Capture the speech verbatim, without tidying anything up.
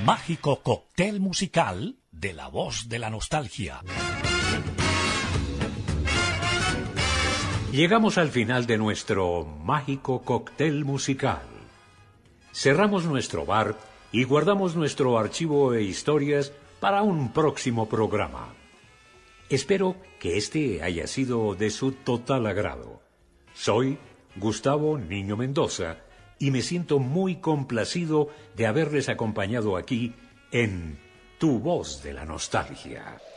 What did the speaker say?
mágico cóctel musical de La Voz de la Nostalgia. Llegamos al final de nuestro mágico cóctel musical. Cerramos nuestro bar y guardamos nuestro archivo de historias para un próximo programa. Espero que este haya sido de su total agrado. Soy Gustavo Niño Mendoza y me siento muy complacido de haberles acompañado aquí en Tu Voz de la Nostalgia.